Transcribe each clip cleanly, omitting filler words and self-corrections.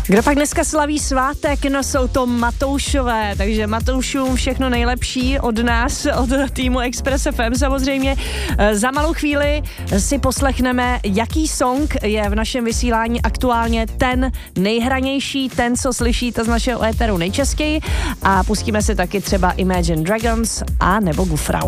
Kdo pak dneska slaví svátek? No jsou to Matoušové, takže Matoušům všechno nejlepší od nás, od týmu Express FM samozřejmě. Za malou chvíli si poslechneme, jaký song je v našem vysílání aktuálně ten nejhranější, ten, co slyšíte z našeho éteru nejčastěji, a pustíme si taky třeba Imagine Dragons a nebo Gufrau.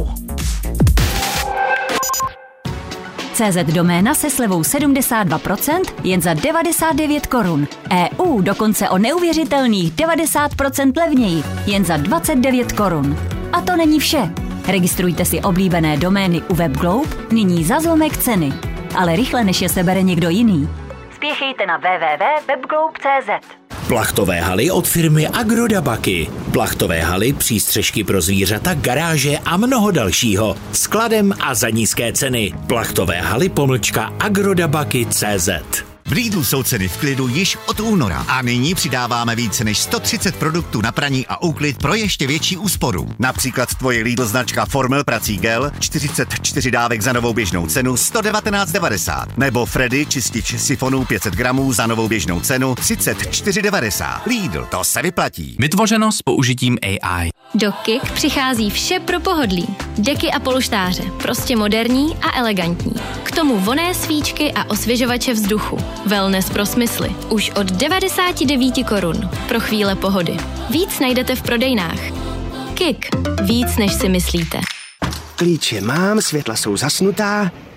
CZ doména se slevou 72% jen za 99 korun. EU dokonce o neuvěřitelných 90% levněji jen za 29 korun. A to není vše. Registrujte si oblíbené domény u WebGlobe nyní za zlomek ceny. Ale rychle, než je sebere někdo jiný. Spěchejte na www.webglobe.cz. Plachtové haly od firmy Agrodabaky. Plachtové haly, přístřežky pro zvířata, garáže a mnoho dalšího. Skladem a za nízké ceny. Plachtové haly _Agrodabaky.cz. V Lidlu jsou ceny v klidu již od února a nyní přidáváme více než 130 produktů na praní a úklid pro ještě větší úsporu. Například tvoje Lidl značka Formel prací gel 44 dávek za novou běžnou cenu 119,90 nebo Freddy čistič sifonů 500 gramů za novou běžnou cenu 34,90. Lidl, to se vyplatí. Vytvořeno s použitím AI. Do KIK přichází vše pro pohodlí. Deky a polštáře, prostě moderní a elegantní. K tomu vonné svíčky a osvěžovače vzduchu. Wellness pro smysly. Už od 99 korun. Pro chvíle pohody. Víc najdete v prodejnách. KIK. Víc, než si myslíte. Klíče mám, světla jsou zasnutá.